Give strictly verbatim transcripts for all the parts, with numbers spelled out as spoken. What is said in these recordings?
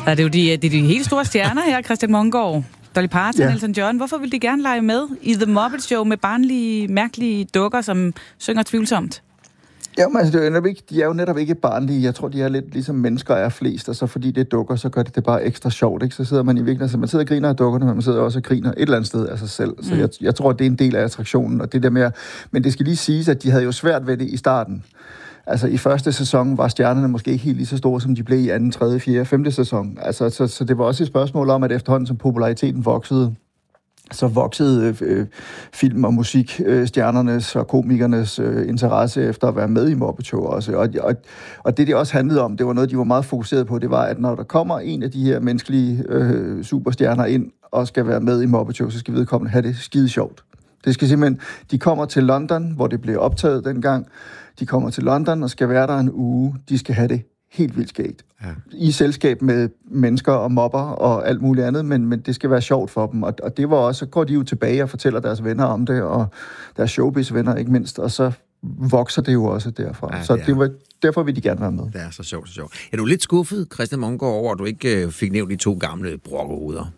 Ja, det er jo de, det er de helt store stjerner her, Christian Mongård, Dolly Parton, ja. Elton John. Hvorfor vil de gerne lege med i The Muppet Show med barnlige, mærkelige dukker, som synger tvivlsomt? Jamen, altså, det er jo ikke, de er jo netop ikke barnlige. Jeg tror, de er lidt ligesom mennesker er flest, og så fordi det dukker, så gør det det bare ekstra sjovt, ikke? Så sidder man i virkeligheden, så man sidder og griner af dukkerne, men man sidder også og griner et eller andet sted af sig selv. Så mm. jeg, jeg tror, det er en del af attraktionen, og det der med, men det skal lige siges, at de havde jo svært ved det i starten. Altså, i første sæson var stjernerne måske ikke helt lige så store, som de blev i anden, tredje, fjerde, femte sæson. Altså, så, så det var også et spørgsmål om, at efterhånden, som populariteten voksede, så voksede øh, film- og musikstjernernes øh, og komikernes øh, interesse efter at være med i Muppet Show også. Og, og, og det, det også handlede om, det var noget, de var meget fokuseret på, det var, at når der kommer en af de her menneskelige øh, superstjerner ind og skal være med i Muppet Show, så skal vedkommende have det skide sjovt. Det skal simpelthen, de kommer til London, hvor det blev optaget dengang. De kommer til London og skal være der en uge. De skal have det helt vildt skægt. Ja. I selskab med mennesker og mobber og alt muligt andet, men, men det skal være sjovt for dem. Og, og det var også, så går de jo tilbage og fortæller deres venner om det, og deres showbiz-venner ikke mindst, og så vokser det jo også derfra. Ja, det så det var, derfor vil de gerne være med. Det er så sjovt, så sjovt. Er du lidt skuffet, Christian Mongård, over, at du ikke øh, fik nævnt de to gamle brokkehoveder?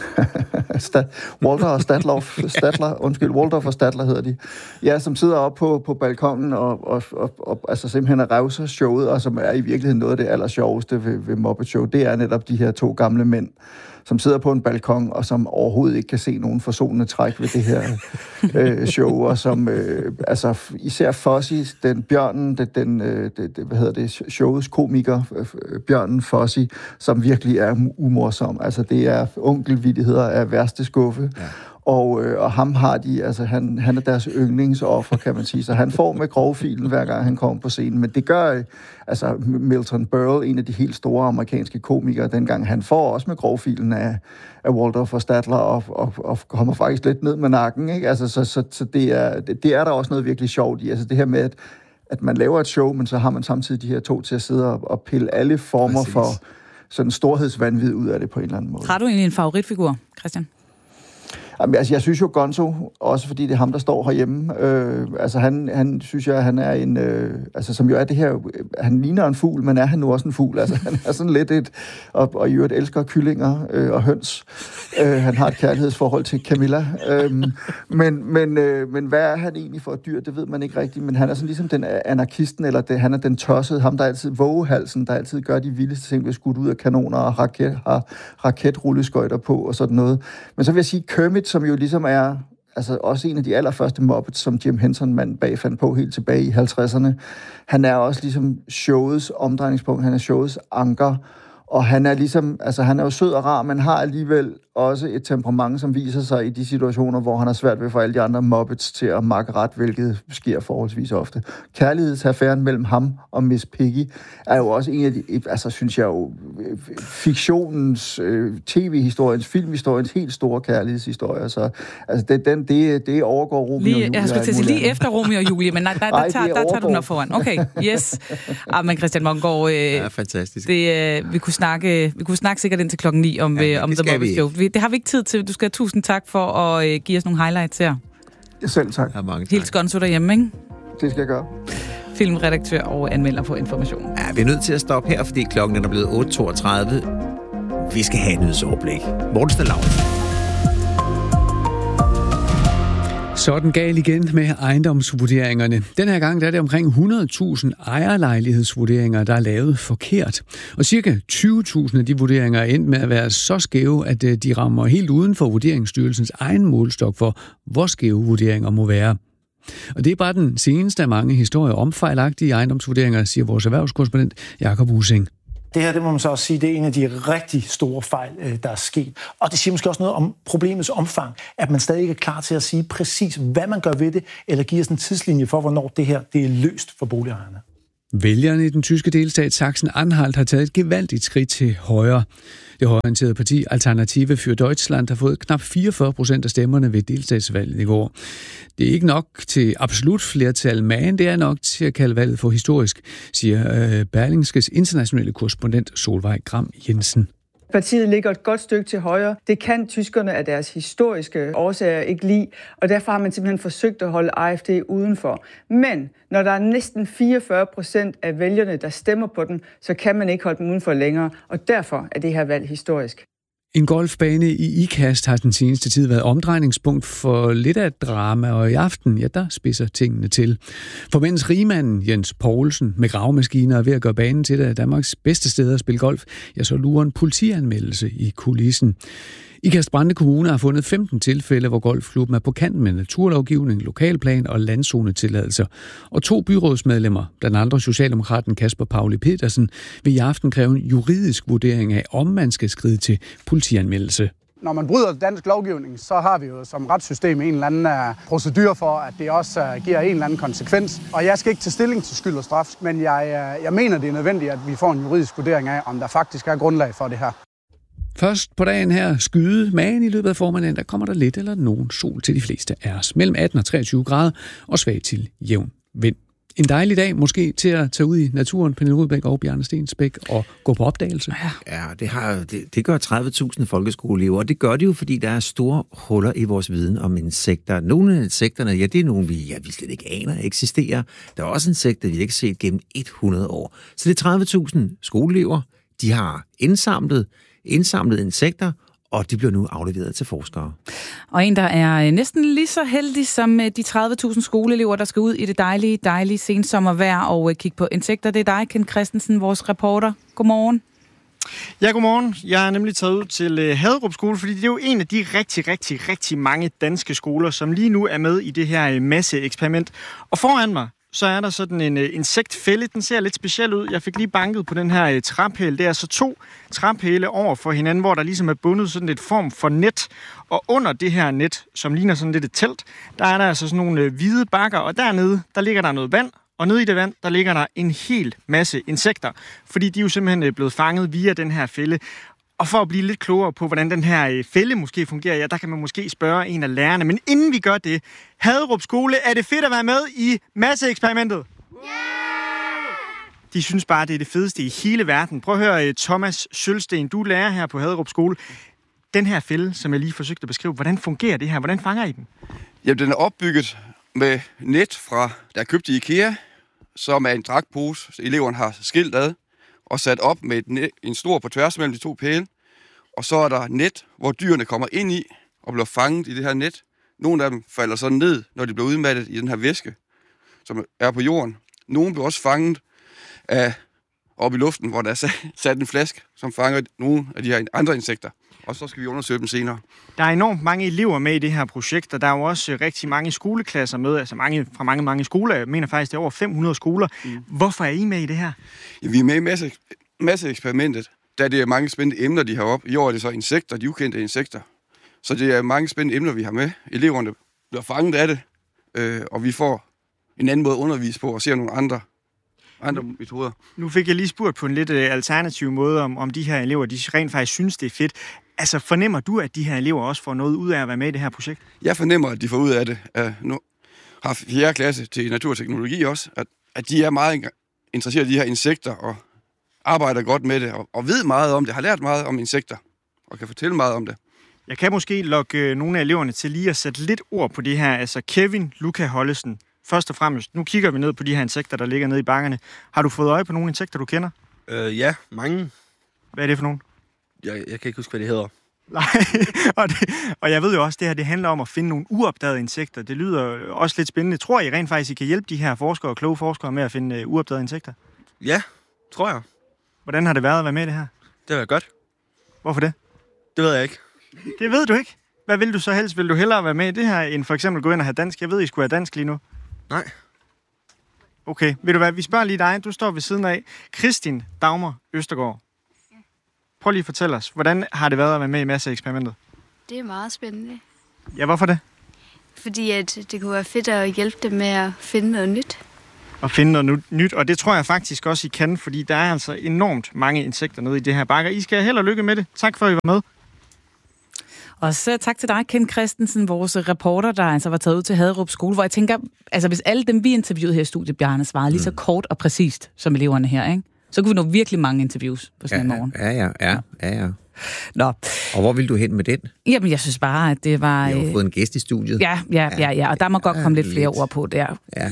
Walter og Statler, Statler, undskyld, Waldorf og Statler hedder de. Ja, som sidder oppe på, på balkongen og, og, og, og altså simpelthen er revser showet, og som er i virkeligheden noget af det allersjoveste ved, ved Muppet Show. Det er netop de her to gamle mænd, som sidder på en balkon, og som overhovedet ikke kan se nogen forsonende træk ved det her øh, show, og som, øh, altså især Fozzie, den bjørnen, den, den øh, det, hvad hedder det, showets komiker, øh, bjørnen Fozzie, som virkelig er umorsom. Altså det er onkelvittigheder af værste skuffe. Ja. Og, øh, og ham har de, altså han, han er deres yndlingsoffer, kan man sige. Så han får med grovfilen, hver gang han kommer på scenen. Men det gør, altså Milton Berle, en af de helt store amerikanske komikere dengang, han får også med grovfilen af, af Waldorf og Statler, og, og, og kommer faktisk lidt ned med nakken, ikke? Altså, så, så, så det, er, det, det er der også noget virkelig sjovt i. Altså det her med, at, at man laver et show, men så har man samtidig de her to til at sidde og, og pille alle former Præcis. for sådan storhedsvanvid ud af det på en eller anden måde. Har du egentlig en favoritfigur, Christian? Jamen, altså, jeg synes jo Gonzo, også fordi det er ham, der står herhjemme. Øh, altså, han, han synes jeg, han er en... Øh, altså, som jo er det her... Han ligner en fugl, men er han nu også en fugl? Altså, han er sådan lidt et... Og, og i øvrigt elsker kyllinger øh, og høns. Øh, han har et kærlighedsforhold til Camilla. Øh, men, men, øh, men hvad er han egentlig for et dyr? Det ved man ikke rigtigt. Men han er sådan ligesom den anarkisten, eller det, han er den tossede. Ham, der altid vågehalsen, der altid gør de vildeste ting, ved skudt ud af kanoner og raket, har raketrulleskøjter på og sådan noget. Men så vil jeg sige, Kermit, som jo ligesom er altså også en af de allerførste Muppets, som Jim Henson-manden bag fandt på helt tilbage i halvtredserne. Han er også ligesom showets omdrejningspunkt, han er showets anker, og han er ligesom, altså han er jo sød og rar, men har alligevel også et temperament, som viser sig i de situationer, hvor han har svært ved for alle de andre Muppets til at makke ret, hvilket sker forholdsvis ofte. Kærlighedsaffæren mellem ham og Miss Piggy er jo også en af de, altså synes jeg jo, fiktionens, øh, tv-historiens, filmhistoriens helt store kærlighedshistorie. Så altså det, den, det, det overgår Romeo lige, og Julie. Jeg skulle til at sige lige efter Romeo og Julie, men nej, der, der, Ej, tager, der tager du den op foran. Okay, yes. Ah, men Christian Mongård, øh, ja, fantastisk. Det, øh, vi kunne snakke, vi kunne snakke sikkert indtil klokken ni om, ja, øh, om The Muppet Show. Det har vi ikke tid til. Du skal have tusind tak for at øh, give os nogle highlights her. Selv tak. Ja, mange tak. Helt Gonzo derhjemme, ikke? Det skal jeg gøre. Filmredaktør og anmelder på Information. Ja, vi er nødt til at stoppe her, fordi klokken er blevet otte toogtredive. Vi skal have et nyhedsoverblik. Morten Stalaus. Sådan gal igen med ejendomsvurderingerne. Den her gang der er det omkring hundrede tusind ejerlejlighedsvurderinger, der er lavet forkert. Og cirka tyve tusind af de vurderinger er endt med at være så skæve, at de rammer helt uden for Vurderingsstyrelsens egen målstok for, hvor skæve vurderinger må være. Og det er bare den seneste af mange historier om fejlagtige ejendomsvurderinger, siger vores erhvervskorrespondent Jakob Husing. Det her, det må man så også sige, det er en af de rigtig store fejl, der er sket. Og det siger måske også noget om problemets omfang, at man stadig ikke er klar til at sige præcis, hvad man gør ved det, eller giver sådan en tidslinje for, hvornår det her det er løst for boligejerne. Vælgerne i den tyske delstat Sachsen-Anhalt har taget et gevaldigt skridt til højre. Det højreorienterede parti Alternative für Deutschland har fået knap fireogfyrre procent af stemmerne ved delstatsvalget i går. Det er ikke nok til absolut flertal, men det er nok til at kalde valget for historisk, siger Berlingskes internationale korrespondent Solveig Gram Jensen. Partiet ligger et godt stykke til højre. Det kan tyskerne af deres historiske årsager ikke lide, og derfor har man simpelthen forsøgt at holde A F D udenfor. Men når der er næsten fireogfyrre procent af vælgerne, der stemmer på den, så kan man ikke holde dem udenfor længere, og derfor er det her valg historisk. En golfbane i Ikast har den seneste tid været omdrejningspunkt for lidt af drama, og i aften, ja, der spidser tingene til. For mens rigmanden Jens Poulsen med gravemaskiner er ved at gøre banen til det af Danmarks bedste steder at spille golf, ja, så lurer en politianmeldelse i kulissen. Ikast-Brande Kommune har fundet femten tilfælde, hvor golfklubben er på kanten med naturlovgivning, lokalplan og landzonetilladelser. Og to byrådsmedlemmer, blandt andre socialdemokraten Kasper Pauli Petersen, vil i aften kræve en juridisk vurdering af, om man skal skride til politianmeldelse. Når man bryder dansk lovgivning, så har vi jo som retssystem en eller anden procedure for, at det også giver en eller anden konsekvens. Og jeg skal ikke tage stilling til skyld og straf, men jeg, jeg mener, det er nødvendigt, at vi får en juridisk vurdering af, om der faktisk er grundlag for det her. Først på dagen her skyde, men i løbet af formiddagen, der kommer der lidt eller nogen sol til de fleste af os. Mellem atten og treogtyve grader og svag til jævn vind. En dejlig dag måske til at tage ud i naturen, Pernille Rudbæk og Bjarne Stensbæk, og gå på opdagelse. Ja, det, har, det, det gør tredive tusind folkeskoleelever, og det gør det jo, fordi der er store huller i vores viden om insekter. Nogle af insekterne, ja, det er nogle, vi, ja, vi slet ikke aner eksisterer. Der er også insekter, vi ikke har set gennem hundrede år. Så det er tredive tusind skoleelever, de har indsamlet indsamlede insekter, og de bliver nu afleveret til forskere. Og en, der er næsten lige så heldig som de tredive tusind skoleelever, der skal ud i det dejlige, dejlige sensommervejr og kigge på insekter. Det er dig, Ken Christensen, vores reporter. Godmorgen. Ja, godmorgen. Jeg er nemlig taget ud til Haderup Skole, fordi det er jo en af de rigtig, rigtig, rigtig mange danske skoler, som lige nu er med i det her masseeksperiment. Og foran mig, så er der sådan en uh, insektfælde. Den ser lidt speciel ud. Jeg fik lige banket på den her uh, træpæl. Det er så to træpæle over for hinanden, hvor der ligesom er bundet sådan et form for net. Og under det her net, som ligner sådan lidt et telt, der er der altså sådan nogle uh, hvide bakker. Og dernede, der ligger der noget vand. Og nede i det vand, der ligger der en hel masse insekter. Fordi de er jo simpelthen uh, blevet fanget via den her fælde. Og for at blive lidt klogere på, hvordan den her fælde måske fungerer, ja, der kan man måske spørge en af lærerne. Men inden vi gør det, Haderup Skole, er det fedt at være med i masseeksperimentet? Yeah! De synes bare, det er det fedeste i hele verden. Prøv at høre, Thomas Sølsten, du er lærer her på Haderup Skole. Den her fælde, som jeg lige forsøgte at beskrive, hvordan fungerer det her? Hvordan fanger I den? Jamen, den er opbygget med net fra, der er købt i IKEA, som er en dragtpose, så eleverne har skilt ad, og sat op med et net, en stor på tværs mellem de to pæle. Og så er der net, hvor dyrene kommer ind i og bliver fanget i det her net. Nogle af dem falder så ned, når de bliver udmattet i den her væske, som er på jorden. Nogle bliver også fanget af op i luften, hvor der er sat en flaske, som fanger nogle af de her andre insekter. Og så skal vi undersøge dem senere. Der er enormt mange elever med i det her projekt, og der er jo også rigtig mange skoleklasser med, altså mange, fra mange, mange skoler. Jeg mener faktisk, det er over fem hundrede skoler. Mm. Hvorfor er I med i det her? Ja, vi er med i masse, masse eksperimentet, da det er mange spændende emner, de har op. I år er det så insekter, de ukendte insekter. Så det er mange spændende emner, vi har med. Eleverne bliver fanget af det, øh, og vi får en anden måde at undervise på og se nogle andre andre metoder. Nu fik jeg lige spurgt på en lidt alternativ måde, om, om de her elever, de rent faktisk synes, det er fedt. Altså, fornemmer du, at de her elever også får noget ud af at være med i det her projekt? Jeg fornemmer, at de får ud af det. Uh, nu har fjerde klasse til natur og teknologi også, at, at de er meget interesseret i de her insekter og arbejder godt med det, og, og ved meget om det, har lært meget om insekter, og kan fortælle meget om det. Jeg kan måske lokke nogle af eleverne til lige at sætte lidt ord på det her. Altså, Kevin Luca Hollesen, først og fremmest, nu kigger vi ned på de her insekter, der ligger nede i bakkerne. Har du fået øje på nogle insekter, du kender? Øh, ja, mange. Hvad er det for nogle? Jeg, jeg kan ikke huske, hvad det hedder. Nej, og, det, og jeg ved jo også, det her det handler om at finde nogle uopdagede insekter. Det lyder også lidt spændende. Tror I rent faktisk, I kan hjælpe de her forskere og kloge forskere med at finde uopdagede insekter? Ja, tror jeg. Hvordan har det været at være med i det her? Det har været godt. Hvorfor det? Det ved jeg ikke. Det ved du ikke? Hvad vil du så helst? Vil du hellere være med i det her, end for eksempel gå ind og have dansk? Jeg ved, I skulle have dansk lige nu. Nej. Okay, ved du hvad, vi spørger lige dig. Du står ved siden af Kristin Dagmar Østergaard. Prøv lige at fortælle os, hvordan har det været at være med i masseeksperimentet? Det er meget spændende. Ja, hvorfor det? Fordi at det kunne være fedt at hjælpe dem med at finde noget nyt. At finde noget nyt, og det tror jeg faktisk også, I kan, fordi der er altså enormt mange insekter nede i det her bakker. I skal held og lykke med det. Tak for, at I var med. Og så tak til dig, Ken Christensen, vores reporter, der altså var taget ud til Haderup Skole, hvor jeg tænker, altså hvis alle dem, vi interviewede her i studiet, Bjarne, svarede lige så kort og præcist som eleverne her, ikke? Så kunne vi nå virkelig mange interviews på sådan ja, en morgen. Ja, ja, ja, ja, ja. Nå. Og hvor vil du hen med den? Jamen, jeg synes bare, at det var... Jeg har fået en gæst i studiet. Ja, ja, ja, ja. Og der må ja, godt komme lidt flere lidt. ord på der. Ja.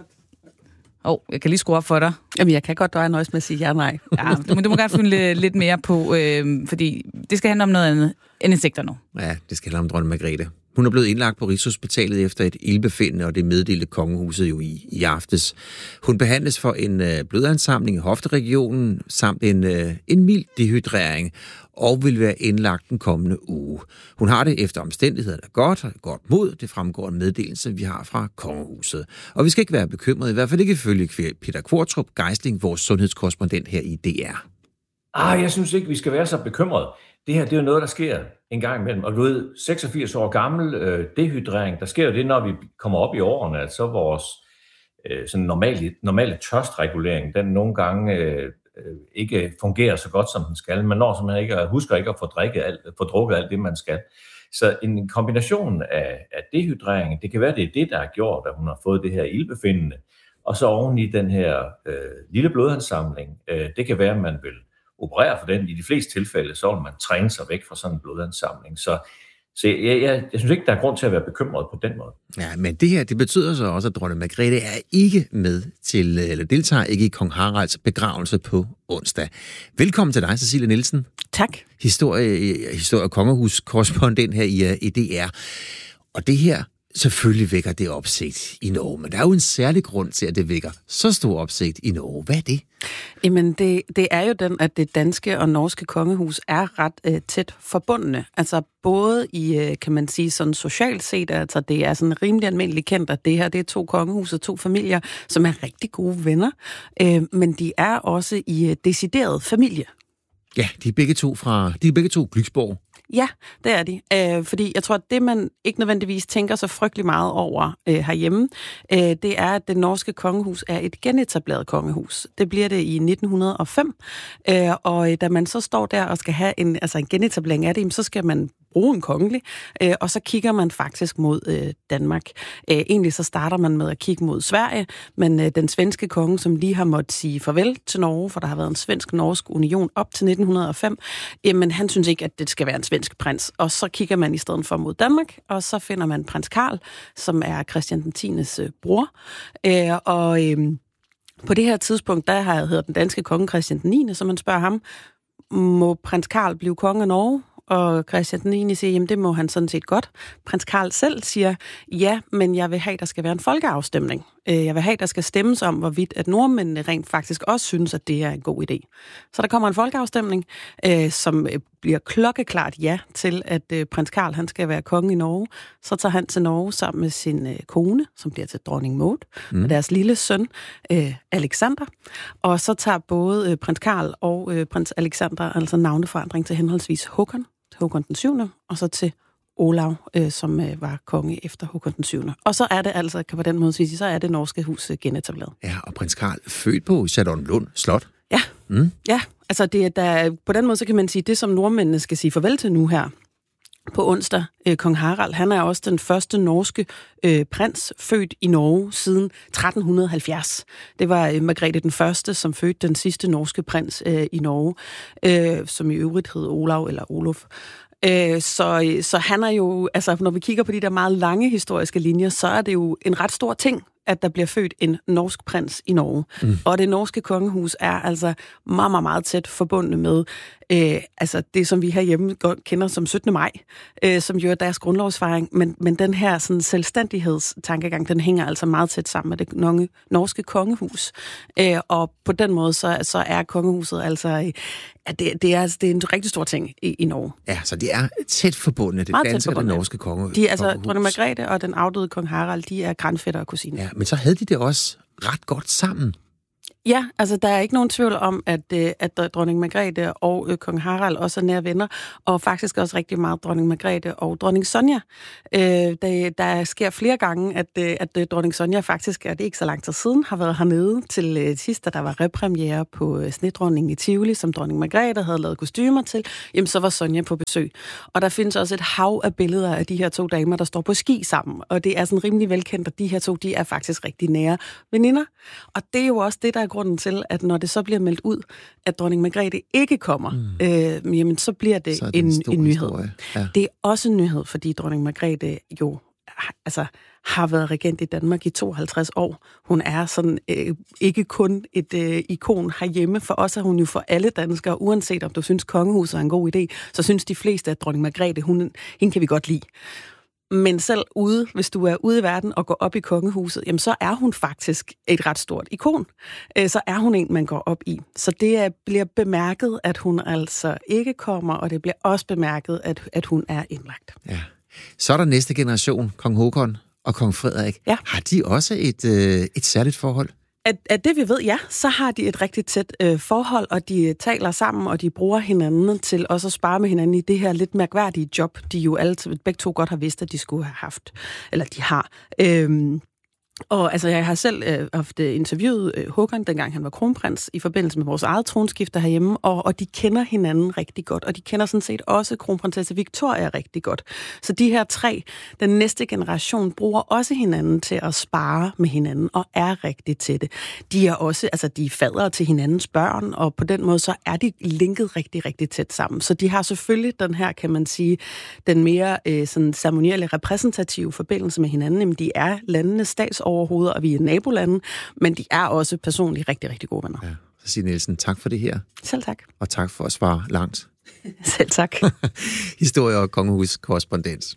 Åh, oh, jeg kan lige skrue op for dig. Jamen, jeg kan godt døje nøjes med at sige ja nej. Ja, du, du må gerne finde lidt mere på, øh, fordi det skal handle om noget andet end insekter nu. Ja, det skal handle om dronning Margrethe. Hun er blevet indlagt på Rigshospitalet efter et ildbefindende, og det meddelte kongehuset jo i, i aftes. Hun behandles for en øh, blodansamling i hofteregionen, samt en, øh, en mild dehydrering, og vil være indlagt den kommende uge. Hun har det efter omstændighederne godt og godt mod. Det fremgår en meddelelse, vi har fra kongehuset. Og vi skal ikke være bekymrede, i hvert fald ikke ifølge Peter Kvartrup Geisling, vores sundhedskorrespondent her i D R. Ah, jeg synes ikke, vi skal være så bekymrede. Det her, det er jo noget, der sker en gang imellem. Og du ved, seksogfirs år gammel øh, dehydrering, der sker jo det, når vi kommer op i årene, at så vores øh, sådan normale, normale tørstregulering, den nogle gange øh, ikke fungerer så godt, som den skal. Man når simpelthen ikke, husker ikke at få, drikket alt, få drukket alt det, man skal. Så en kombination af, af dehydrering, det kan være, det er det, der har gjort, at hun har fået det her ildbefindende. Og så oven i den her øh, lille blodansamling, øh, det kan være, at man vil operere for den. I de fleste tilfælde, så vil man træne sig væk fra sådan en blodansamling. Så, så jeg, jeg, jeg synes ikke, der er grund til at være bekymret på den måde. Ja, men det her, det betyder så også, at dronning Margrethe er ikke med til, eller deltager ikke i kong Haralds begravelse på onsdag. Velkommen til dig, Cecilie Nielsen. Tak. Historie, historie- og kongehuskorrespondent her i, i D R. Og det her, selvfølgelig vækker det opsigt i Norge, men der er jo en særlig grund til, at det vækker så stor opsigt i Norge. Hvad er det? Jamen, det, det er jo den, at det danske og norske kongehus er ret øh, tæt forbundne. Altså både i, øh, kan man sige, sådan socialt set, altså det er sådan rimelig almindeligt kendt, at det her, det er to kongehus og to familier, som er rigtig gode venner, øh, men de er også i øh, decideret familie. Ja, de er begge to fra, de er begge to Glücksborg. Ja, det er de. Øh, fordi jeg tror, at det, man ikke nødvendigvis tænker så frygtelig meget over øh, herhjemme, øh, det er, at det norske kongehus er et genetableret kongehus. Det bliver det i nitten hundrede og fem, øh, og da man så står der og skal have en, altså en genetablering af det, så skal man bruge en kongelig, øh, og så kigger man faktisk mod øh, Danmark. Øh, egentlig så starter man med at kigge mod Sverige, men øh, den svenske konge, som lige har måttet sige farvel til Norge, for der har været en svensk-norsk union op til nitten hundrede og fem, jamen han synes ikke, at det skal være en svensk prins. Og så kigger man i stedet for mod Danmark, og så finder man prins Karl, som er Christian den tiendes øh, bror. Øh, og øh, på det her tidspunkt, der har jeg hedder den danske konge Christian den niende, så man spørger ham, må prins Karl blive konge af Norge? Og Christian den niende siger, jamen det må han sådan set godt. Prins Karl selv siger, ja, men jeg vil have, der skal være en folkeafstemning. Jeg vil have, der skal stemmes om, hvorvidt at nordmændene rent faktisk også synes, at det er en god idé. Så der kommer en folkeafstemning, øh, som bliver klokkeklart ja til, at øh, prins Karl han skal være konge i Norge. Så tager han til Norge sammen med sin øh, kone, som bliver til dronning Maud, mm. og deres lille søn, øh, Alexander. Og så tager både øh, prins Karl og øh, prins Alexander altså navneforandring til henholdsvis Håkon, Håkon den syvende, og så til Olav, øh, som øh, var konge efter Håkon den syvende. Og så er det altså, kan på den måde sige, så er det norske hus øh, genetableret. Ja, og prins Karl født på Charlottenlund Slot. Ja, mm. ja. Altså det, der, på den måde, så kan man sige, det som nordmændene skal sige farvel til nu her, på onsdag, øh, kong Harald, han er også den første norske øh, prins født i Norge siden tretten halvfjerds. Det var øh, Margrethe den første, som fødte den sidste norske prins øh, i Norge, øh, som i øvrigt hed Olav eller Olof. Øh, så, så han er jo, altså når vi kigger på de der meget lange historiske linjer, så er det jo en ret stor ting, at der bliver født en norsk prins i Norge. Mm. Og det norske kongehus er altså meget, meget, meget tæt forbundet med øh, altså det, som vi herhjemme godt kender som syttende maj, øh, som jo er deres grundlovsfejring. Men, men den her sådan, selvstændighedstankegang, den hænger altså meget tæt sammen med det norske kongehus. Øh, og på den måde, så, så er kongehuset altså, øh, at det, det, er, det er en rigtig stor ting i, i Norge. Ja, så det er tæt forbundet, det danske og det norske kongehus. De, altså, dronning Margrethe og den afdøde kong Harald, de er grandfætter og kusiner. Ja, men så havde de det også ret godt sammen. Ja, altså der er ikke nogen tvivl om, at, at dronning Margrethe og øh, kong Harald også er nære venner, og faktisk også rigtig meget dronning Margrethe og dronning Sonja. Øh, der, der sker flere gange, at, at dronning Sonja faktisk, er det ikke så lang tid siden, har været hernede til øh, sidst, da der var repremiere på øh, Snedronningen i Tivoli, som dronning Margrethe havde lavet kostymer til, jamen så var Sonja på besøg. Og der findes også et hav af billeder af de her to damer, der står på ski sammen, og det er sådan rimelig velkendt, at de her to, de er faktisk rigtig nære veninder. Og det er jo også det, der er grunden til, at når det så bliver meldt ud, at dronning Margrethe ikke kommer, mm. øh, jamen så bliver det, så det en, en, en nyhed. Ja. Det er også en nyhed, fordi dronning Margrethe jo altså, har været regent i Danmark i tooghalvtreds år. Hun er sådan øh, ikke kun et øh, ikon herhjemme. For os er hun jo for alle danskere, uanset om du synes, kongehuset er en god idé, så synes de fleste, at dronning Margrethe, hun, hende kan vi godt lide. Men selv ude, hvis du er ude i verden og går op i kongehuset, jamen så er hun faktisk et ret stort ikon. Så er hun en, man går op i. Så det bliver bemærket, at hun altså ikke kommer, og det bliver også bemærket, at, at hun er indlagt. Ja. Så er der næste generation, kong Håkon og kong Frederik. Ja. Har de også et, øh, et særligt forhold? At, at det vi ved, ja, så har de et rigtig tæt øh, forhold, og de taler sammen, og de bruger hinanden til også at spare med hinanden i det her lidt mærkværdige job, de jo alle begge to godt har vidst, at de skulle have haft, eller de har. Øhm, Og altså, jeg har selv øh, haft interviewet øh, Håkon, dengang han var kronprins, i forbindelse med vores eget tronskifte herhjemme, og, og de kender hinanden rigtig godt, og de kender sådan set også kronprinsesse Victoria rigtig godt. Så de her tre, den næste generation, bruger også hinanden til at spare med hinanden, og er rigtig tætte. De er også, altså de er fadere til hinandens børn, og på den måde så er de linket rigtig, rigtig tæt sammen. Så de har selvfølgelig den her, kan man sige, den mere øh, sådan ceremonielle repræsentative forbindelse med hinanden, men de er landenes stats overhovedet, og vi er nabolande, men de er også personligt rigtig, rigtig gode venner. Ja. Cecilie Nielsen, tak for det her. Selv tak. Og tak for at svare langt. Selv tak. Historie- og kongehuskorrespondens.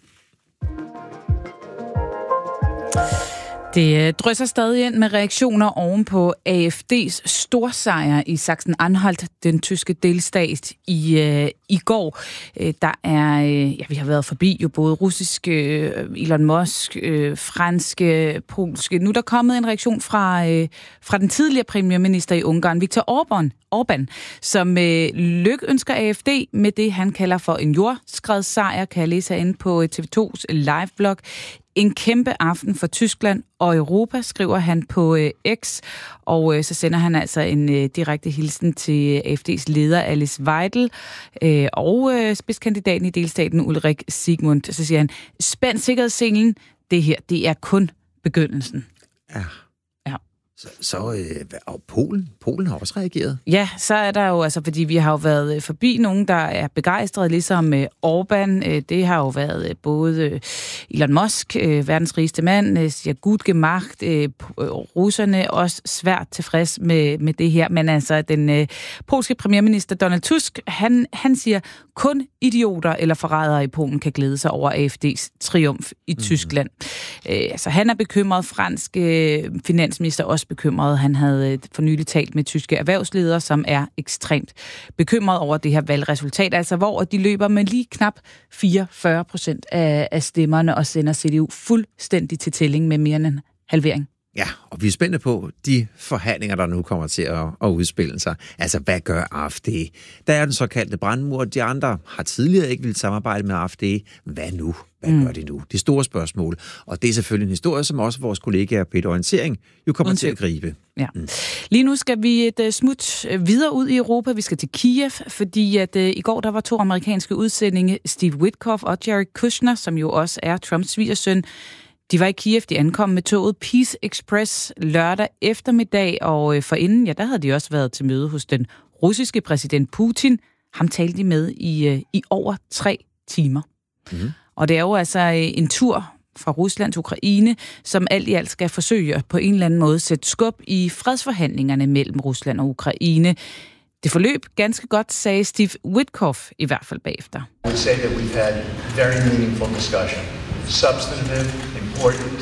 Det drysser stadig ind med reaktioner oven på A F D's storsejr i Sachsen-Anhalt, den tyske delstat, i, øh, i går. Der er, øh, ja, vi har været forbi jo både russiske, øh, Elon Musk, øh, franske, polske. Nu er der kommet en reaktion fra, øh, fra den tidligere premierminister i Ungarn, Viktor Orbán, Orbán, som øh, lykønsker A F D med det, han kalder for en jordskredssejr, kan jeg læse herinde på T V to's live-blog. En kæmpe aften for Tyskland og Europa, skriver han på øh, X, og øh, så sender han altså en øh, direkte hilsen til A F D's leder Alice Weidel øh, og øh, spidskandidaten i delstaten Ulrik Sigmund. Så siger han, spænd sikkerhedsselen, det her, det er kun begyndelsen. Ja. Ja. Så, så øh, og Polen, Polen har også reageret. Ja, så er der jo, altså fordi vi har jo været forbi nogen, der er begejstrede, ligesom øh, Orbán. Øh, det har jo været øh, både øh, Elon Musk, øh, verdens rigeste mand, øh, siger gut gemacht, øh, russerne også svært tilfreds med, med det her. Men altså, den øh, polske premierminister Donald Tusk, han, han siger, kun idioter eller forrædere i Polen kan glæde sig over A F D's triumf i mm. Tyskland. Øh, altså, han er bekymret, fransk øh, finansminister også bekymret. Han havde for nylig talt med tyske erhvervsledere, som er ekstremt bekymret over det her valgresultat, altså hvor de løber med lige knap fireogfyrre procent af, af stemmerne og sender C D U fuldstændig til tælling med mere end en halvering. Ja, og vi er spændte på de forhandlinger, der nu kommer til at, at udspille sig. Altså, hvad gør A F D? Der er den såkaldte brandmur. De andre har tidligere ikke ville samarbejde med A F D. Hvad nu? Hvad mm. gør de nu? Det store spørgsmål. Og det er selvfølgelig en historie, som også vores kollegaer Peter Orientering jo kommer Uden til at gribe. Ja. Mm. Lige nu skal vi et uh, smut videre ud i Europa. Vi skal til Kiev, fordi at uh, i går der var to amerikanske udsendinge, Steve Witkoff og Jared Kushner, som jo også er Trumps svigersøn. De var i Kiev, de ankom med toget Peace Express lørdag eftermiddag, og forinden, ja, der havde de også været til møde hos den russiske præsident Putin. Ham talte de med i, i over tre timer. Mm. Og det er jo altså en tur fra Rusland til Ukraine, som alt i alt skal forsøge på en eller anden måde sætte skub i fredsforhandlingerne mellem Rusland og Ukraine. Det forløb ganske godt, sagde Steve Witkoff i hvert fald bagefter. I would say that we've had very meaningful discussion. Substantive, important,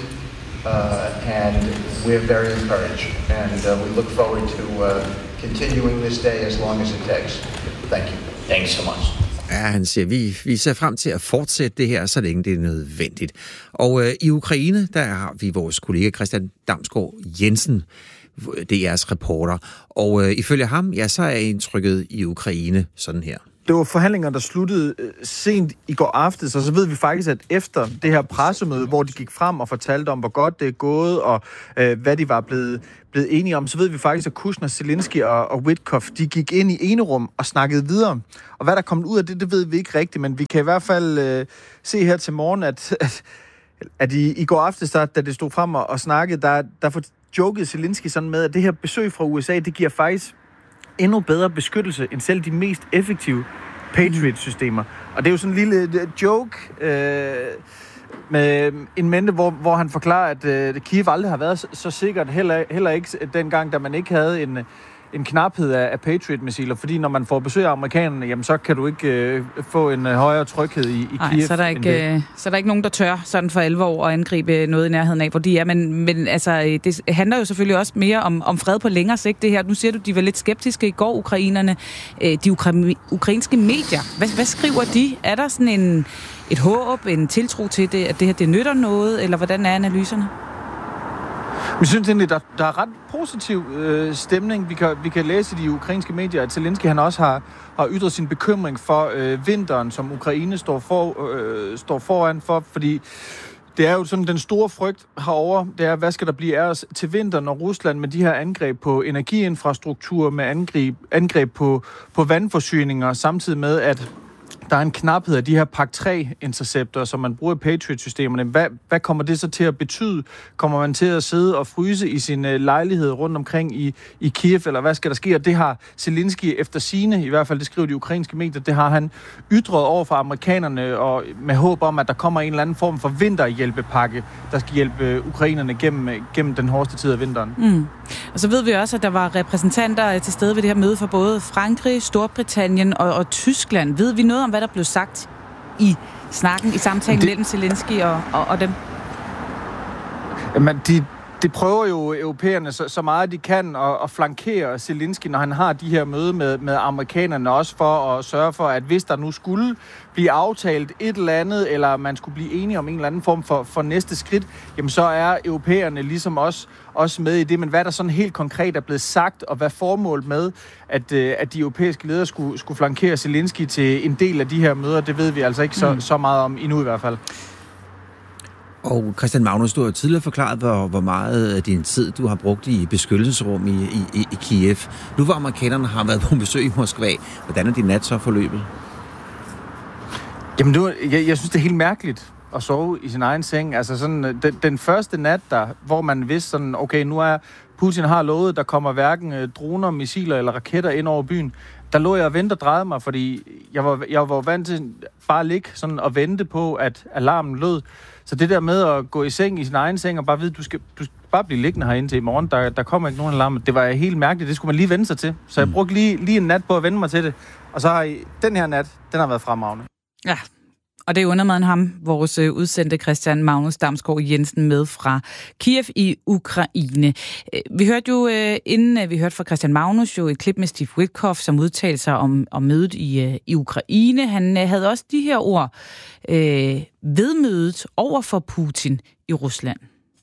uh, and we're very encouraged. And uh, we look forward to uh, continuing this day as long as it takes. Thank you. Thanks so much. Ja, han siger, vi, vi ser frem til at fortsætte det her, så længe det er nødvendigt. Og øh, i Ukraine, der har vi vores kollega Christian Damsgaard Jensen, D R's reporter. Og øh, ifølge ham, ja, så er indtrykket i Ukraine sådan her. Det var forhandlinger, der sluttede øh, sent i går aftes, og så ved vi faktisk, at efter det her pressemøde, hvor de gik frem og fortalte om, hvor godt det er gået, og øh, hvad de var blevet, blevet enige om, så ved vi faktisk, at Kushner, Zelensky og, og Witkoff, de gik ind i enerum og snakkede videre. Og hvad der kom ud af det, det ved vi ikke rigtigt, men vi kan i hvert fald øh, se her til morgen, at, at, at i, i går aftes, der, da det stod frem og, og snakkede, der, der jokede Zelensky sådan med, at det her besøg fra U S A, det giver faktisk endnu bedre beskyttelse end selv de mest effektive Patriot-systemer. Og det er jo sådan en lille joke øh, med en mente, hvor, hvor han forklarer, at øh, Kiev aldrig har været så, så sikkert, heller, heller ikke dengang, da man ikke havde en, en knaphed af, af Patriot-missiler, fordi når man får besøg af amerikanerne, jamen så kan du ikke øh, få en øh, højere tryghed i, i Ej, Kiev. så er, der ikke, øh, så er der ikke nogen, der tør sådan for alvor at angribe noget i nærheden af, hvor de er. Men, men altså, det handler jo selvfølgelig også mere om, om fred på længere sigt, det her. Nu siger du, de var lidt skeptiske i går, ukrainerne. Øh, de ukra- ukrainske medier, hvad, hvad skriver de? Er der sådan en, et håb, en tiltro til det, at det her det nytter noget, eller hvordan er analyserne? Jeg synes egentlig, der, der er ret positiv øh, stemning. Vi kan, vi kan læse i de ukrainske medier, at Zelensky han også har, har ytret sin bekymring for øh, vinteren, som Ukraine står, for, øh, står foran for, fordi det er jo sådan den store frygt herover. Det er, hvad skal der blive af os til vinteren, når Rusland med de her angreb på energiinfrastruktur, med angreb, angreb på, på vandforsyninger, samtidig med, at der er en knaphed af de her Pak tre interceptor, som man bruger i Patriot-systemerne. Hvad, hvad kommer det så til at betyde? Kommer man til at sidde og fryse i sin uh, lejlighed rundt omkring i, i Kiev, eller hvad skal der ske? Og det har Zelensky efter sine, i hvert fald det skriver de ukrainske medier, det har han ytret over for amerikanerne, og med håb om, at der kommer en eller anden form for vinterhjælpepakke, der skal hjælpe ukrainerne gennem, gennem den hårdeste tid af vinteren. Mm. Og så ved vi også, at der var repræsentanter til stede ved det her møde for både Frankrig, Storbritannien og, og Tyskland. Ved vi noget om, hvad der blev sagt i snakken, i samtalen det... mellem Zelensky og, og, og dem? Jamen, de, de prøver jo europæerne så, så meget de kan at, at flankere Zelensky, når han har de her møde med, med amerikanerne, også for at sørge for, at hvis der nu skulle blive aftalt et eller andet, eller man skulle blive enige om en eller anden form for, for næste skridt, jamen så er europæerne ligesom også, også med i det. Men hvad der sådan helt konkret er blevet sagt, og hvad formålet med, at, at de europæiske ledere skulle, skulle flankere Zelensky til en del af de her møder, det ved vi altså ikke så, mm. så meget om endnu i hvert fald. Og Christian Magnus, du har jo tidligere forklaret, hvor, hvor meget af din tid du har brugt i beskyttelsesrum i, i, i Kiev. Nu hvor amerikanerne har været på besøg i Moskva, hvordan er din nat så forløbet? Jamen, du, jeg, jeg synes, det er helt mærkeligt at sove i sin egen seng. Altså sådan, den, den første nat, der, hvor man vidste sådan, okay, nu er Putin har lovet, der kommer hverken droner, missiler eller raketter ind over byen. Der lå jeg og ventede og drejede mig, fordi jeg var, jeg var vant til bare at ligge sådan og vente på, at alarmen lød. Så det der med at gå i seng i sin egen seng og bare vide, du skal, du skal bare blive liggende herinde til i morgen, der, der kommer ikke nogen alarm. Det var helt mærkeligt, det skulle man lige vende sig til. Så jeg brugte lige, lige en nat på at vende mig til det. Og så har I, den her nat, den har været fremragende. Ja, og det er undermaden ham, vores udsendte Christian Magnus Damsgaard Jensen med fra Kiev i Ukraine. Vi hørte jo, inden vi hørte fra Christian Magnus, jo et klip med Steve Witkoff, som udtalte sig om, om mødet i, i Ukraine. Han havde også de her ord øh, ved mødet over for Putin i Rusland.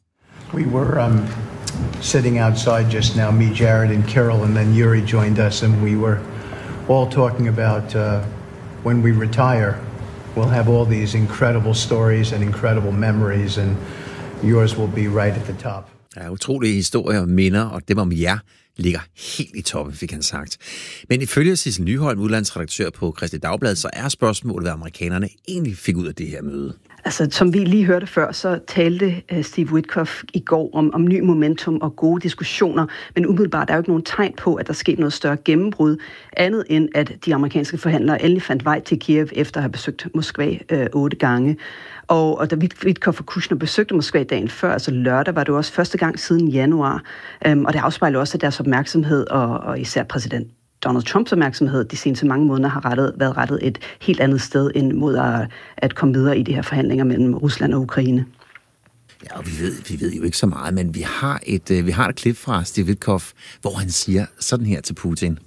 We were um, sitting outside just now, me, Jared and Carol, and then Yuri joined us, and we were all talking about uh, when we retire, we'll have all these incredible stories and incredible memories, and yours will be right at the top. Ja, utrolige historier og minder, og dem om jer ligger helt i toppen, fik han sagt. Men ifølge Sissel Nyholm, udlandsredaktør på Kristeligt Dagblad, så er spørgsmålet, hvad amerikanerne egentlig fik ud af det her møde. Altså, som vi lige hørte før, så talte uh, Steve Witkoff i går om, om ny momentum og gode diskussioner, men umiddelbart der er jo ikke nogen tegn på, at der skete noget større gennembrud, andet end at de amerikanske forhandlere endelig fandt vej til Kiev efter at have besøgt Moskva uh, otte gange. Og, og da Witkoff og Kushner besøgte Moskva dagen før, altså lørdag, var det jo også første gang siden januar, um, og det afspejler også deres opmærksomhed, og, og især præsident Donald Trumps opmærksomhed de seneste mange måneder har rettet, været rettet et helt andet sted end mod at, at komme videre i de her forhandlinger mellem Rusland og Ukraine. Ja, og vi ved, vi ved jo ikke så meget, men vi har et, vi har et klip fra Steve Witkoff, hvor han siger sådan her til Putin.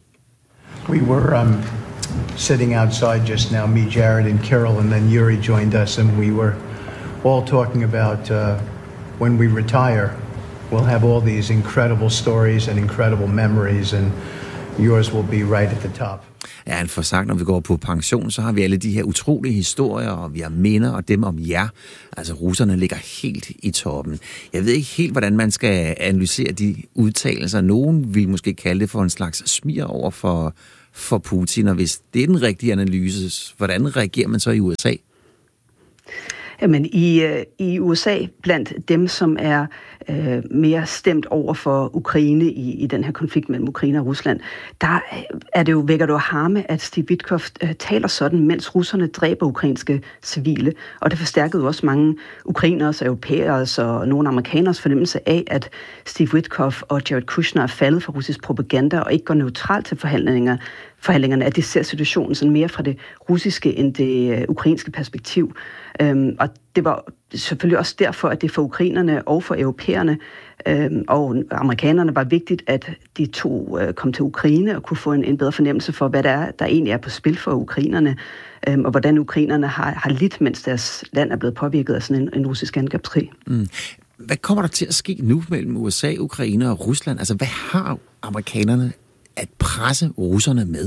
We were um, sitting outside just now, me, Jared and Carol, and then Yuri joined us, and we were all talking about uh, when we retire, we'll have all these incredible stories and incredible memories, and yours will be right at the top. Ja, han får sagt, når vi går på pension, så har vi alle de her utrolige historier, og vi har minder, og dem om jer. Altså, russerne ligger helt i toppen. Jeg ved ikke helt, hvordan man skal analysere de udtalelser. Nogen vil måske kalde det for en slags smir over for, for Putin, og hvis det er den rigtige analyse, hvordan reagerer man så i U S A? Jamen, i, i U S A, blandt dem, som er øh, mere stemt over for Ukraine i, i den her konflikt mellem Ukraine og Rusland, der er det jo, vækker det jo harme, at Steve Witkoff øh, taler sådan, mens russerne dræber ukrainske civile. Og det forstærkede jo også mange ukrainers, europæers og nogle amerikaners fornemmelse af, at Steve Witkoff og Jared Kushner er faldet for russisk propaganda og ikke går neutralt til forhandlinger. forhandlingerne, at de ser situationen sådan mere fra det russiske end det øh, ukrainske perspektiv. Øhm, og det var selvfølgelig også derfor, at det for ukrainerne og for europæerne øhm, og amerikanerne var vigtigt, at de to øh, kom til Ukraine og kunne få en, en bedre fornemmelse for, hvad der er, der egentlig er på spil for ukrainerne, øhm, og hvordan ukrainerne har, har lidt, mens deres land er blevet påvirket af sådan en, en russisk angrebskrig. Mm. Hvad kommer der til at ske nu mellem U S A, Ukraine og Rusland? Altså, hvad har amerikanerne at presse russerne med?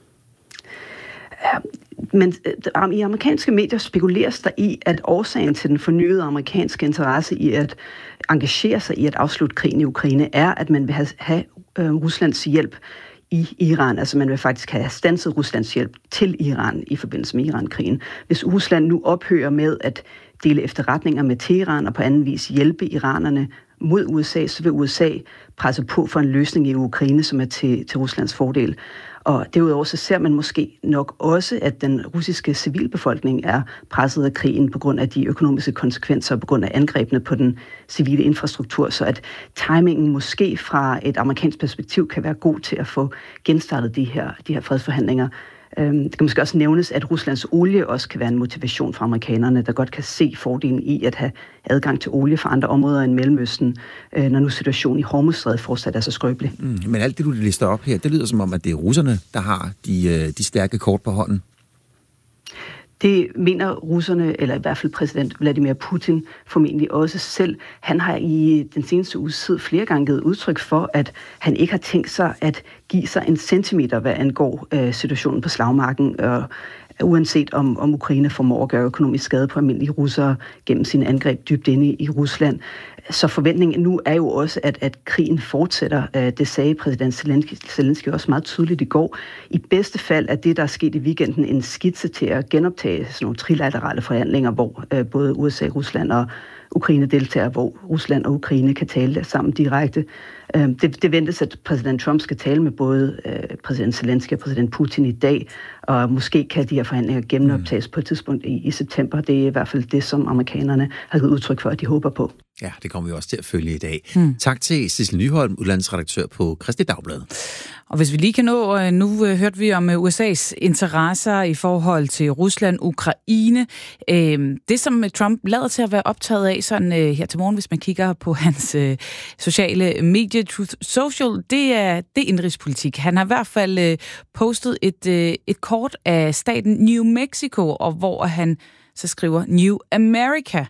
Men i amerikanske medier spekuleres der i, at årsagen til den fornyede amerikanske interesse i at engagere sig i at afslutte krigen i Ukraine er, at man vil have, have øh, Ruslands hjælp i Iran. Altså man vil faktisk have standset Ruslands hjælp til Iran i forbindelse med Iran-krigen. Hvis Rusland nu ophører med at dele efterretninger med Teheran og på anden vis hjælpe iranerne mod U S A, så vil U S A presse på for en løsning i Ukraine, som er til, til Ruslands fordel. Og derudover så ser man måske nok også, at den russiske civilbefolkning er presset af krigen på grund af de økonomiske konsekvenser, på grund af angrebene på den civile infrastruktur, så at timingen måske fra et amerikansk perspektiv kan være god til at få genstartet de her, de her fredsforhandlinger. Det kan måske også nævnes, at Ruslands olie også kan være en motivation for amerikanerne, der godt kan se fordelen i at have adgang til olie fra andre områder end Mellemøsten, når nu situationen i Hormuzstrædet fortsat er så skrøbelig. Mm, men alt det, du lister op her, det lyder som om, at det er russerne, der har de, de stærke kort på hånden. Det mener russerne, eller i hvert fald præsident Vladimir Putin, formentlig også selv. Han har i den seneste uges tid flere gange givet udtryk for, at han ikke har tænkt sig at give sig en centimeter, hvad angår øh, situationen på slagmarken, og uanset om, om Ukraine formår at gøre økonomisk skade på almindelige russere gennem sine angreb dybt inde i, i Rusland. Så forventningen nu er jo også, at, at krigen fortsætter. Det sagde præsident Zelensky, Zelensky også meget tydeligt i går. I bedste fald er det, der er sket i weekenden, en skitse til at genoptage sådan nogle trilaterale forhandlinger, hvor øh, både U S A, Rusland og Ukraine deltager, hvor Rusland og Ukraine kan tale sammen direkte. Det, det ventes, at præsident Trump skal tale med både øh, præsident Zelensky og præsident Putin i dag, og måske kan de her forhandlinger genoptages mm. på et tidspunkt i, i september. Det er i hvert fald det, som amerikanerne har givet udtryk for, at de håber på. Ja, det kommer vi også til at følge i dag. Mm. Tak til Sissel Nyholm, udlandsredaktør på Kristeligt Dagblad. Og hvis vi lige kan nå, nu hørte vi om U S A's interesser i forhold til Rusland, Ukraine. Det, som Trump lader til at være optaget af sådan her til morgen, hvis man kigger på hans sociale medier, Truth Social, det er, det er indrigspolitik. Han har i hvert fald postet et, et kort af staten New Mexico, og hvor han så skriver New America.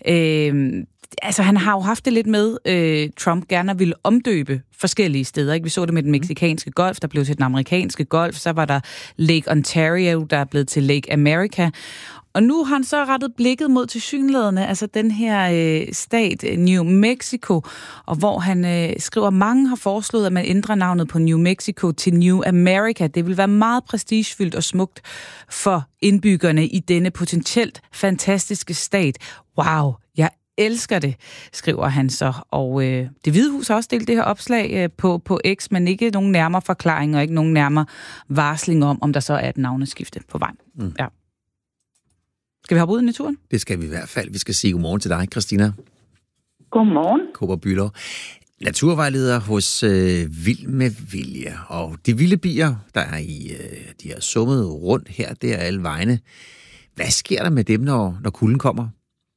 Altså, han har jo haft det lidt med, øh, Trump gerne ville omdøbe forskellige steder. Ikke? Vi så det med den mexikanske golf, der blev til den amerikanske golf. Så var der Lake Ontario, der er blevet til Lake America. Og nu har han så rettet blikket mod tilsyneladende, altså den her øh, stat, New Mexico, og hvor han øh, skriver, mange har foreslået, at man ændrer navnet på New Mexico til New America. Det vil være meget prestigefyldt og smukt for indbyggerne i denne potentielt fantastiske stat. Wow, jeg elsker det, skriver han så. Og øh, Det Hvide Hus har også delt det her opslag øh, på, på X, men ikke nogen nærmere forklaring og ikke nogen nærmere varsling om, om der så er et navneskifte på vej. Mm. Ja. Skal vi hoppe ud i naturen? Det skal vi i hvert fald. Vi skal sige godmorgen til dig, Christina. Godmorgen. Kåber Bülow. Naturvejleder hos øh, Vild med Vilje. Og de vilde bier, der er i, øh, de har summet rundt her, der alle vegne. Hvad sker der med dem, når, når kulden kommer?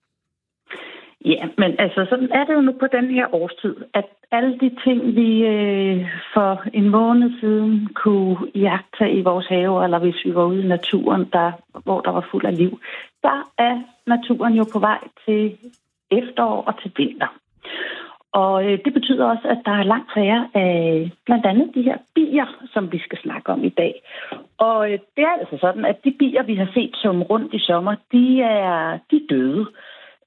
Ja, men altså sådan er det jo nu på den her årstid, at alle de ting, vi øh, for en måned siden kunne jagte i vores have, eller hvis vi var ude i naturen, der, hvor der var fuld af liv, der er naturen jo på vej til efterår og til vinter. Og øh, det betyder også, at der er langt færre af blandt andet de her bier, som vi skal snakke om i dag. Og øh, det er altså sådan, at de bier, vi har set som rundt i sommer, de er, de er døde.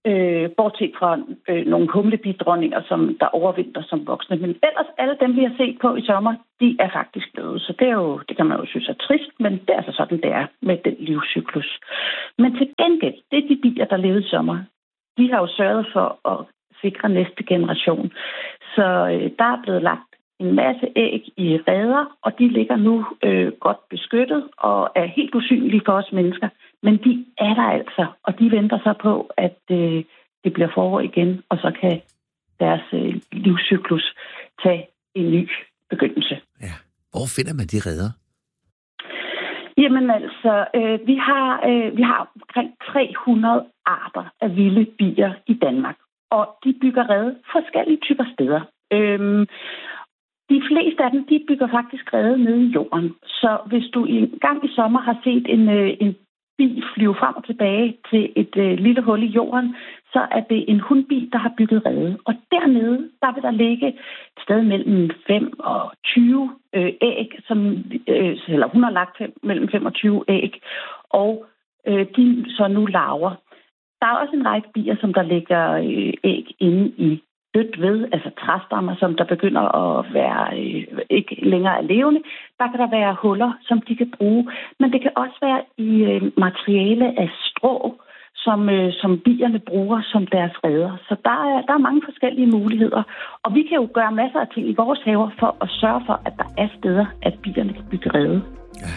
Øh, bortset fra øh, nogle humlebidronninger, som der overvinter som voksne. Men ellers, alle dem, vi har set på i sommer, de er faktisk døde. Så det, er jo, det kan man jo synes er trist, men det er altså sådan, det er med den livscyklus. Men til gengæld, det er de bier, der levede i sommer. De har jo sørget for at sikre næste generation. Så øh, der er blevet lagt en masse æg i reder, og de ligger nu øh, godt beskyttet og er helt usynlige for os mennesker. Men de er der altså, og de venter så på, at øh, det bliver forår igen, og så kan deres øh, livscyklus tage en ny begyndelse. Ja. Hvor finder man de reder? Jamen altså, øh, vi, har, øh, vi har omkring tre hundrede arter af vilde bier i Danmark, og de bygger rede forskellige typer steder. Øhm, De fleste af dem, de bygger faktisk rede nede i jorden. Så hvis du en gang i sommer har set en, en bi flyve frem og tilbage til et uh, lille hul i jorden, så er det en hunbi, der har bygget rede. Og dernede, der vil der ligge et sted mellem fem og tyve øh, æg, som, øh, eller hun har lagt fem, mellem fem og tyve æg, og øh, de så nu larver. Der er også en række bier, som der lægger øh, æg inde i dødt ved, altså træstammer, som der begynder at være øh, ikke længere er levende. Der kan der være huller, som de kan bruge. Men det kan også være i øh, materiale af strå, som, øh, som bierne bruger som deres reder. Så der er, der er mange forskellige muligheder. Og vi kan jo gøre masser af ting i vores haver for at sørge for, at der er steder, at bierne kan bygge rede. Ja.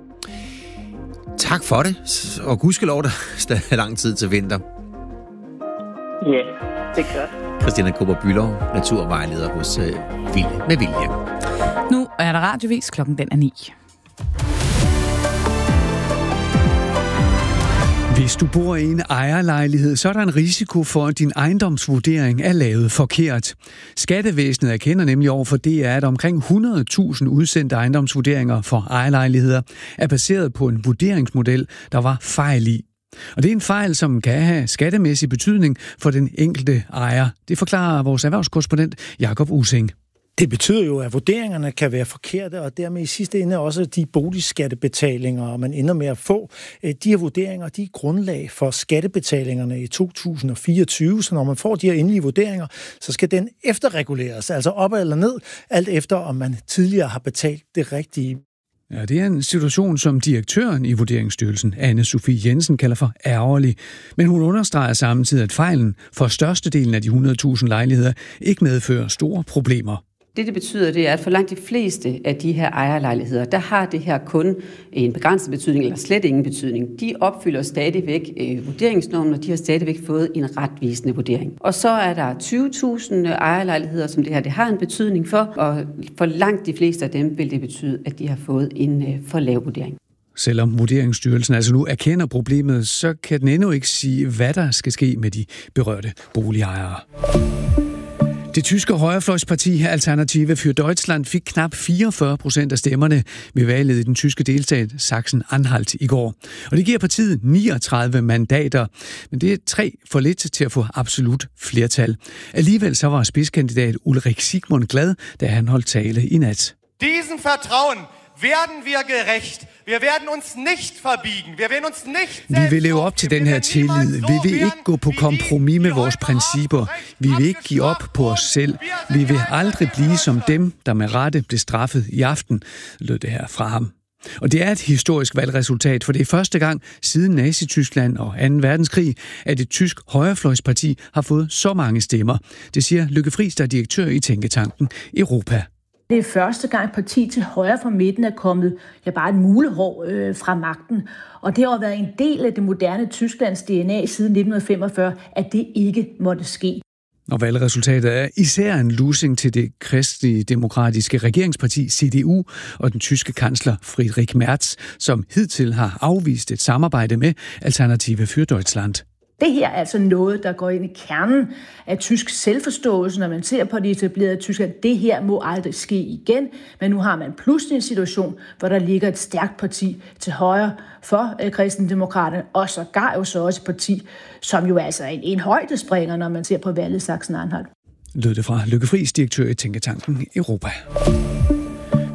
Tak for det, og gudskelov, der stadig er lang tid til vinter. Ja, det er godt. Christina Kobber-Bülow, naturvejleder hos øh, Vilde med Vilje. Nu er der radiovis, klokken den er ni. Hvis du bor i en ejerlejlighed, så er der en risiko for, at din ejendomsvurdering er lavet forkert. Skattevæsenet erkender nemlig over for D R, at omkring hundrede tusind udsendte ejendomsvurderinger for ejerlejligheder er baseret på en vurderingsmodel, der var fejl i. Og det er en fejl, som kan have skattemæssig betydning for den enkelte ejer. Det forklarer vores erhvervskorrespondent Jakob Using. Det betyder jo, at vurderingerne kan være forkerte, og dermed i sidste ende også de boligskattebetalinger, man ender med at få. De her vurderinger, de er grundlag for skattebetalingerne i to tusind og fireogtyve, så når man får de her endelige vurderinger, så skal den efterreguleres, altså op eller ned, alt efter om man tidligere har betalt det rigtige. Ja, det er en situation, som direktøren i Vurderingsstyrelsen, Anne-Sophie Jensen, kalder for ærgerlig. Men hun understreger samtidig, at fejlen for størstedelen af de hundrede tusind lejligheder ikke medfører store problemer. Det, det betyder, det er, at for langt de fleste af de her ejerlejligheder, der har det her kun en begrænset betydning, eller slet ingen betydning. De opfylder stadigvæk øh, vurderingsnormen, og de har stadigvæk fået en retvisende vurdering. Og så er der tyve tusind ejerlejligheder, som det her det har en betydning for, og for langt de fleste af dem vil det betyde, at de har fået en øh, for lav vurdering. Selvom Vurderingsstyrelsen altså nu erkender problemet, så kan den endnu ikke sige, hvad der skal ske med de berørte boligejere. Det tyske højrefløjsparti Alternative für Deutschland fik knap fireogfyrre procent af stemmerne ved valget i den tyske delstat Sachsen-Anhalt i går. Og det giver partiet niogtredive mandater, men det er tre for lidt til at få absolut flertal. Alligevel så var spidskandidat Ulrich Sigmund glad, da han holdt tale i nat. Diesen Vertrauen werden wir gerecht. Wir werden uns nicht verbiegen. Wir werden uns nicht. Vi vil leve op til den her tillid. Vi vil ikke gå på kompromis med vores principper. Vi vil ikke give op på os selv. Vi vil aldrig blive som dem, der med rette blev straffet i aften, lød det her fra ham. Og det er et historisk valgresultat, for det er første gang siden Nazi-Tyskland og anden verdenskrig, at et tysk højrefløjsparti har fået så mange stemmer. Det siger Lykke Friis, der er direktør i tænketanken Europa. Det er første gang parti til højre for midten er kommet ja, bare et mulehår øh, fra magten. Og det har været en del af det moderne Tysklands D N A siden nitten femogfyrre, at det ikke måtte ske. Og valgresultatet er især en losing til det kristelige demokratiske regeringsparti C D U og den tyske kansler Friedrich Merz, som hidtil har afvist et samarbejde med Alternative für Deutschland. Det her er altså noget, der går ind i kernen af tysk selvforståelse, når man ser på det etablerede Tyskland. Det her må aldrig ske igen, men nu har man pludselig en situation, hvor der ligger et stærkt parti til højre for øh, kristendemokraterne, og sågar jo så også et parti, som jo altså er en, en højdespringer, når man ser på valget Sachsen-Anhalt. Lød det fra Lykke Friis, direktør i tænketanken Europa.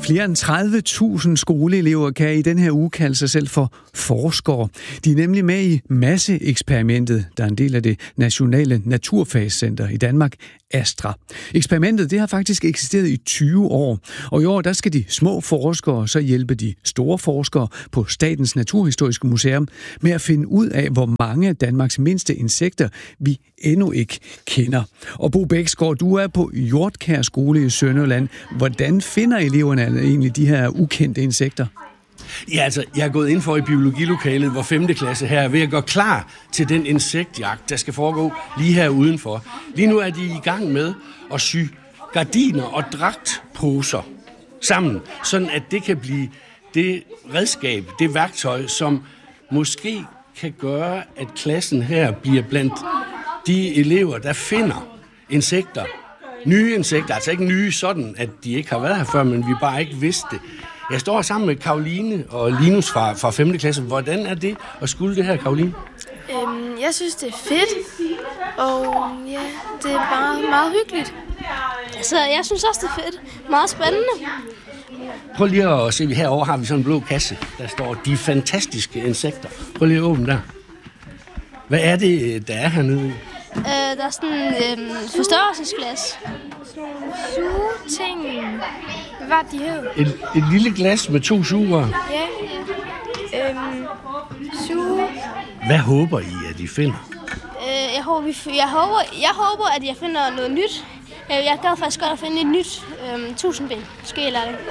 Flere end tredive tusind skoleelever kan i den her uge kalde sig selv for forskere. De er nemlig med i Masseeksperimentet, der er en del af det nationale naturfagscenter i Danmark, Astra. Eksperimentet det har faktisk eksisteret i tyve år, og i år der skal de små forskere så hjælpe de store forskere på Statens Naturhistoriske Museum med at finde ud af, hvor mange af Danmarks mindste insekter vi endnu ikke kender. Og Bo Bæksgaard, du er på Hjortkær Skole i Sønderjylland. Hvordan finder eleverne egentlig de her ukendte insekter? Ja, altså, jeg er gået ind for i biologilokalet, hvor femte klasse her er ved at gå klar til den insektjagt, der skal foregå lige her udenfor. Lige nu er de i gang med at sy gardiner og dragtposer sammen, sådan at det kan blive det redskab, det værktøj, som måske kan gøre, at klassen her bliver blandt de elever, der finder insekter. Nye insekter, altså ikke nye sådan, at de ikke har været her før, men vi bare ikke vidste det. Jeg står sammen med Karoline og Linus fra, fra femte klasse. Hvordan er det at skulle det her, Karoline? Øhm, jeg synes, det er fedt, og ja, det er bare meget hyggeligt. Altså, jeg synes også, det er fedt. Meget spændende. Prøv lige at se, herovre har vi sådan en blå kasse, der står de fantastiske insekter. Prøv lige at åbne der. Hvad er det, der er hernede? Øh, der er sådan et øh, forstørrelsesglas. Sådan nogle sugeting. Hvad var det, de hed? Et, et lille glas med to sugerør. Ja. Øhm, suge. Hvad håber I, at I finder? Øh, jeg, håber, jeg, håber, jeg håber, at jeg finder noget nyt. Jeg gad faktisk godt at finde et nyt øhm, tusindben. Måske eller det.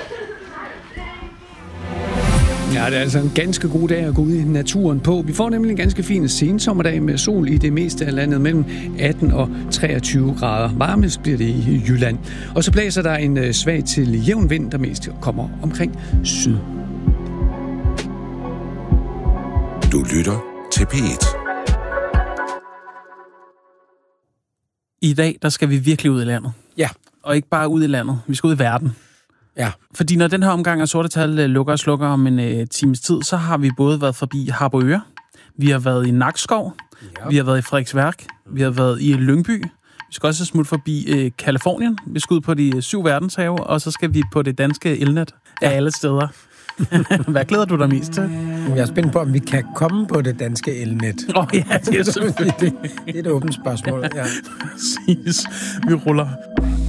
Ja, det er altså en ganske god dag at gå ud i naturen på. Vi får nemlig en ganske fin sensommerdag med sol i det meste af landet mellem atten og treogtyve grader. Varmest bliver det i Jylland. Og så blæser der en svag til jævn vind, der mest kommer omkring syd. Du lytter til P et. I dag, der skal vi virkelig ud i landet. Ja. Og ikke bare ud i landet, vi skal ud i verden. Ja. Fordi når den her omgang af Sorte Tal lukker og slukker om en uh, times tid, så har vi både været forbi Harboøre, vi har været i Nakskov, ja. Vi har været i Frederiksværk, vi har været i Lyngby, vi skal også smutte forbi uh, Kalifornien, vi skal ud på de syv verdenshave, og så skal vi på det danske elnet af ja. alle steder. Hvad glæder du dig mest til? Jeg er spændt på, om vi kan komme på det danske elnet. Åh oh, ja, det er selvfølgelig det. Det er et åbent spørgsmål, ja. Præcis. Vi ruller.